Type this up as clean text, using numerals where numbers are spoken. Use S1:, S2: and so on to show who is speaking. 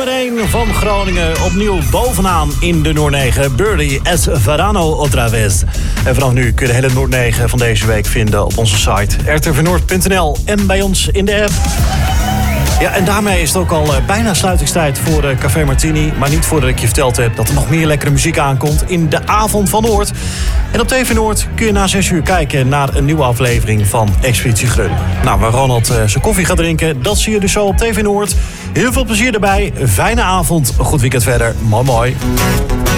S1: nummer 1 van Groningen. Opnieuw bovenaan in de Noord 9. Birdie es verano otra vez. En vanaf nu kun je de hele Noord 9 van deze week vinden op onze site rtvnoord.nl en bij ons in de app. Ja, en daarmee is het ook al bijna sluitingstijd voor Café Martini. Maar niet voordat ik je verteld heb dat er nog meer lekkere muziek aankomt in de Avond van Noord. En op TV Noord kun je na 6 uur kijken naar een nieuwe aflevering van Expeditie Grun. Nou, waar Ronald zijn koffie gaat drinken, dat zie je dus zo op TV Noord. Heel veel plezier erbij, fijne avond, goed weekend verder, mooi mooi.